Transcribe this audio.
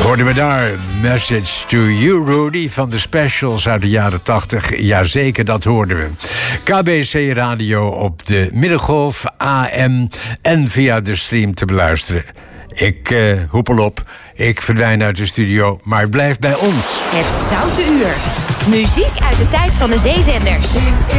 Hoorden we daar Message to You, Rudy, van de Specials uit de jaren 80. Jazeker, dat hoorden we. KBC Radio op de Middengolf, AM en via de stream te beluisteren. Ik hoepel op, ik verdwijn uit de studio, maar blijf bij ons. Het Zoute Uur. Muziek uit de tijd van de zeezenders.